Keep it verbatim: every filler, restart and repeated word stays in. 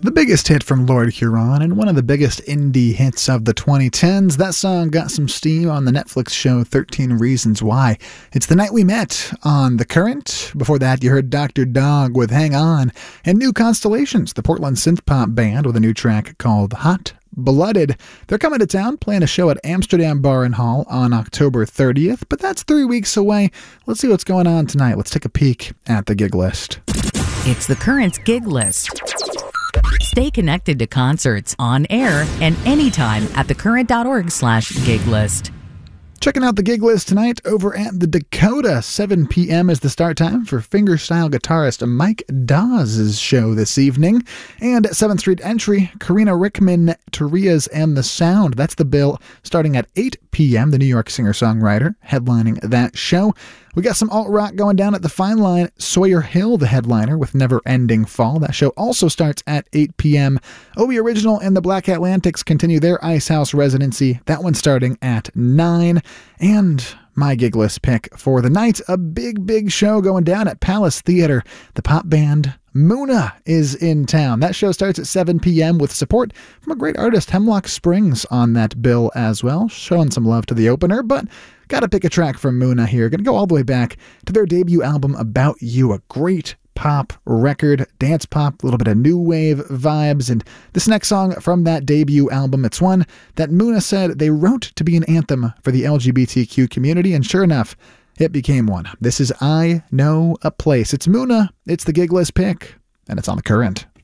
The biggest hit from Lord Huron and one of the biggest indie hits of the twenty tens. That song got some steam on the Netflix show thirteen Reasons Why. It's The Night We Met on The Current. Before that, you heard Doctor Dog with Hang On, and New Constellations, the Portland synth-pop band, with a new track called Hot Blooded. They're coming to town, playing a show at Amsterdam Bar and Hall on October thirtieth, but that's three weeks away. Let's see what's going on tonight. Let's take a peek at the gig list. It's The Current's gig list. Stay connected to concerts on air and anytime at thecurrent.org slash gig list. Checking out the gig list tonight over at the Dakota. seven p.m. is the start time for fingerstyle guitarist Mike Dawes' show this evening. And at seventh Street Entry, Karina Rickman, Taria's and the Sound. That's the bill starting at eight p.m. The New York singer-songwriter headlining that show. We got some alt-rock going down at the Fine Line. Sawyer Hill, the headliner, with Never Ending Fall. That show also starts at eight p.m. Obi Original and the Black Atlantics continue their Ice House residency. That one starting at nine. And my gig list pick for the night, a big, big show going down at Palace Theater. The pop band Muna is in town. That show starts at seven p.m. with support from a great artist, Hemlock Springs, on that bill as well, showing some love to the opener, but gotta pick a track from Muna here. Gonna go all the way back to their debut album, About You, a great pop record, dance pop, a little bit of new wave vibes, and this next song from that debut album, it's one that Muna said they wrote to be an anthem for the L G B T Q community, and sure enough, it became one. This is I Know a Place. It's Muna, it's the gig list pick, and it's on The Current.